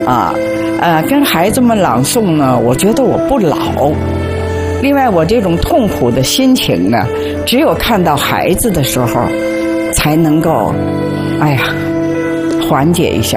跟孩子们朗诵呢，我觉得我不老。另外，我这种痛苦的心情呢，只有看到孩子的时候，才能够，缓解一下。